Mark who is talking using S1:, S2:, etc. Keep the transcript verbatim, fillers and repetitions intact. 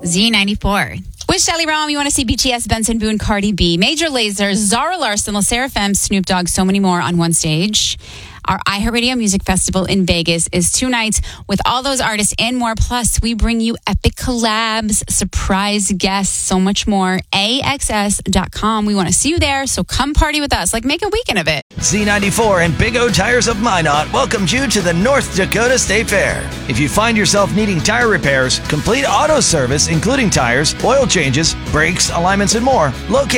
S1: Z ninety-four. With Shelly Rome, you want to see B T S, Benson Boone, Cardi B, Major Lazer, Zara Larsson, La Seraphim, Snoop Dogg, so many more on one stage. Our iHeartRadio Music Festival in Vegas is two nights with all those artists and more. Plus, we bring you epic collabs, surprise guests, so much more. A X S dot com. We want to see you there, so come party with us. Like, make a weekend of it.
S2: Z ninety-four and Big O Tires of Minot welcomes you to the North Dakota State Fair. If you find yourself needing tire repairs, complete auto service, including tires, oil changes, brakes, alignments, and more, locate